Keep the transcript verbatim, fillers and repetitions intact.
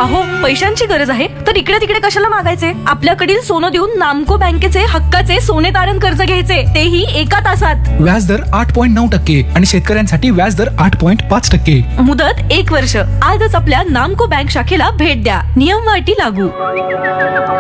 अहो, पैशांची गरज आहे तर इकडे तिकडे कशाला मागायचे? आपल्याकडील सोनं देऊन नामको बँकेचे हक्काचे सोने तारण कर्ज घ्यायचे, तेही एका तासात. व्याज दर आठ पॉईंट नऊ टक्के आणि शेतकऱ्यांसाठी व्याज दर आठ पॉईंट पाच टक्के. मुदत एक वर्ष. आजच आपल्या नामको बँक शाखेला भेट द्या. नियम व अटी लागू.